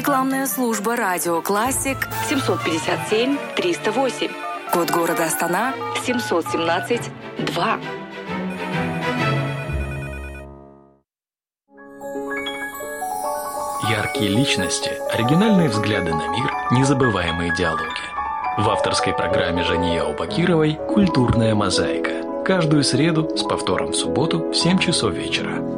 Рекламная служба «Радио Классик» 757-308. Код города Астана 717-2. Яркие личности, оригинальные взгляды на мир, незабываемые диалоги. В авторской программе Жании Аубакировой «Культурная мозаика». Каждую среду с повтором в субботу в 7 часов вечера.